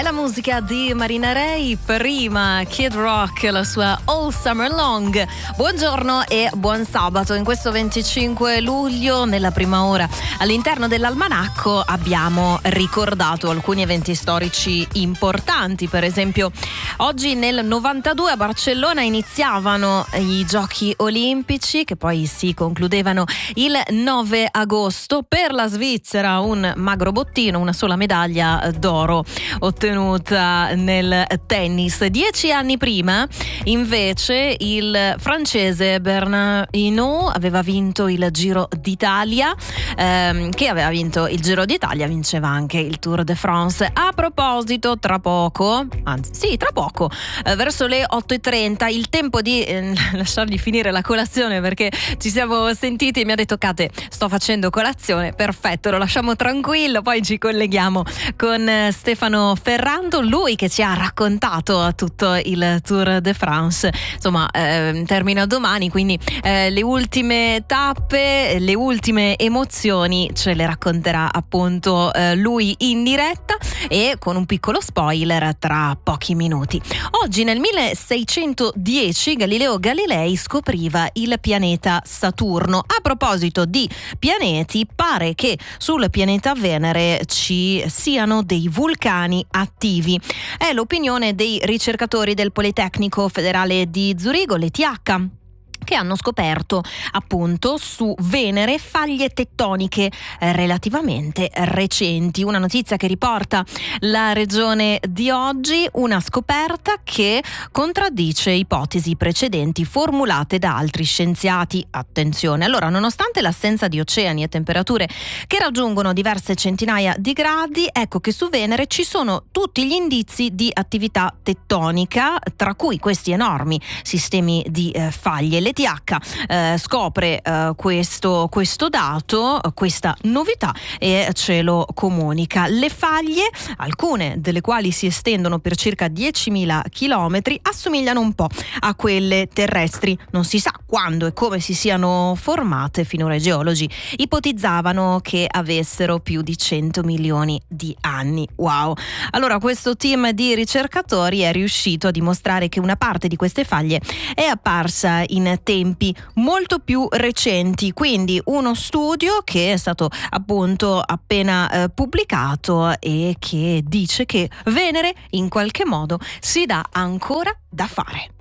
la musica di Marina Ray, prima Kid Rock, la sua All Summer Long. Buongiorno e buon sabato. In questo 25 luglio, nella prima ora, all'interno dell'almanacco abbiamo ricordato alcuni eventi storici importanti. Per esempio, oggi nel 92 a Barcellona iniziavano i Giochi Olimpici, che poi si concludevano il 9 agosto. Per la Svizzera un magro bottino, una sola medaglia d'oro ottenuta nel tennis. 10 anni prima invece il francese Bernard Hinault aveva vinto il Giro d'Italia, che aveva vinto il Giro d'Italia vinceva anche il Tour de France. A proposito, tra poco, verso le 8:30, il tempo di lasciargli finire la colazione, perché ci siamo sentiti e mi ha detto: Kate, sto facendo colazione. Perfetto, lo lasciamo tranquillo, poi ci colleghiamo con Stefano Ferrando, lui che ci ha raccontato tutto il Tour de France. Insomma, termina domani, quindi le ultime tappe, le ultime emozioni ce le racconterà appunto lui in diretta e con un piccolo spoiler tra pochi minuti. Oggi nel 1610 Galileo Galilei scopriva il pianeta Saturno. A proposito di pianeti, pare che sul pianeta Venere ci siano dei vulcani attivi. È l'opinione dei ricercatori del Politecnico Federale di Zurigo, l'ETH, che hanno scoperto appunto su Venere faglie tettoniche relativamente recenti. Una notizia che riporta La Regione di oggi, una scoperta che contraddice ipotesi precedenti formulate da altri scienziati. Attenzione, allora, nonostante l'assenza di oceani e temperature che raggiungono diverse centinaia di gradi, ecco che su Venere ci sono tutti gli indizi di attività tettonica, tra cui questi enormi sistemi di faglie. L'ETH scopre questo dato, questa novità, e ce lo comunica. Le faglie, alcune delle quali si estendono per circa 10.000 chilometri, assomigliano un po' a quelle terrestri. Non si sa quando e come si siano formate. Finora i geologi ipotizzavano che avessero più di 100 milioni di anni. Wow! Allora, questo team di ricercatori è riuscito a dimostrare che una parte di queste faglie è apparsa in tempi molto più recenti, quindi uno studio che è stato appunto appena pubblicato e che dice che Venere in qualche modo si dà ancora da fare.